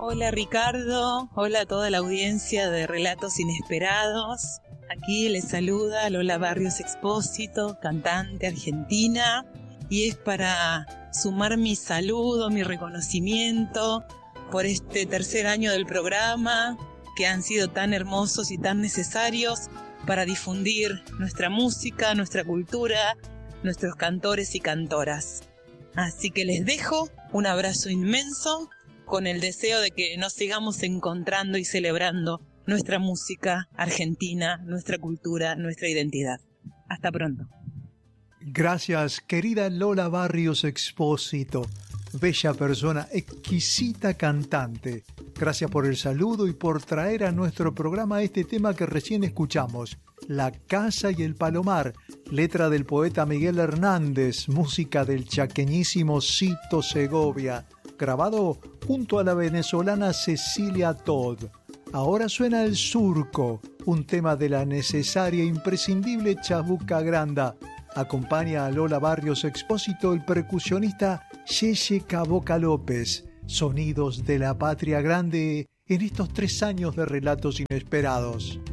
Hola Ricardo, hola a toda la audiencia de Relatos Inesperados. Aquí les saluda Lola Barrios Expósito, cantante argentina, y es para sumar mi saludo, mi reconocimiento por este tercer año del programa, que han sido tan hermosos y tan necesarios para difundir nuestra música, nuestra cultura, nuestros cantores y cantoras. Así que les dejo un abrazo inmenso con el deseo de que nos sigamos encontrando y celebrando nuestra música argentina, nuestra cultura, nuestra identidad. Hasta pronto. Gracias, querida Lola Barrios Expósito, bella persona, exquisita cantante. Gracias por el saludo y por traer a nuestro programa este tema que recién escuchamos, La Casa y el Palomar, letra del poeta Miguel Hernández, música del chaqueñísimo Cito Segovia, grabado junto a la venezolana Cecilia Todd. Ahora suena El Surco, un tema de la necesaria e imprescindible Chabuca Granda. Acompaña a Lola Barrios Expósito el percusionista Yeye Caboca López. Sonidos de la patria grande en estos 3 años de Relatos Inesperados.